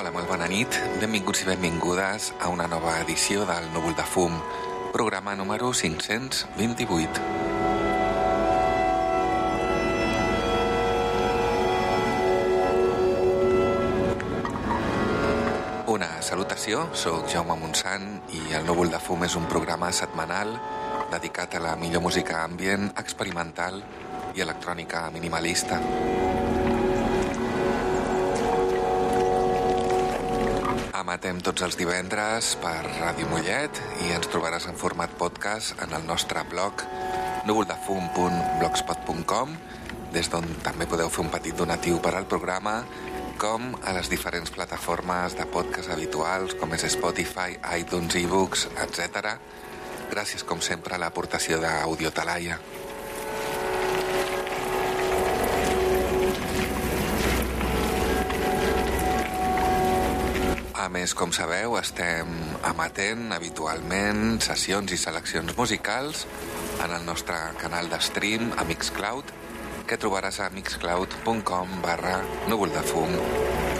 Hola, molt bona nit. Benvinguts i benvingudes a una nova edició del Núvol de Fum, programa número 528. Una salutació, soc Jaume Montsant i el Núvol de Fum és un programa setmanal dedicat a la millor música ambient, experimental i electrònica minimalista. Emetem tots els divendres per Ràdio Mollet i ens trobaràs en format podcast en el nostre blog núvoldefum.blogspot.com, des d'on també podeu fer un petit donatiu per al programa, com a les diferents plataformes de podcast habituals com és Spotify, iTunes, eBooks, etc. Gràcies com sempre a l'aportació d'Audio Talaia. A més, com sabeu, estem emetent habitualment sessions i seleccions musicals en el nostre canal de stream a Mixcloud, que trobaràs a mixcloud.com/núvoldefum.